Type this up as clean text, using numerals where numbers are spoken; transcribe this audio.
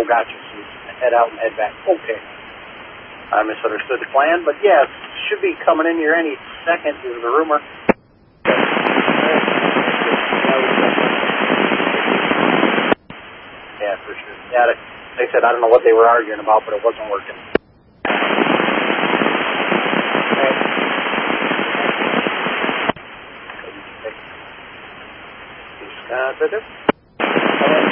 gotcha. So you head out and head back. Okay. I misunderstood the plan, but yeah, it should be coming in here any second is the rumor. Yeah, for sure. Yeah, they said I don't know what they were arguing about, but it wasn't working. Okay.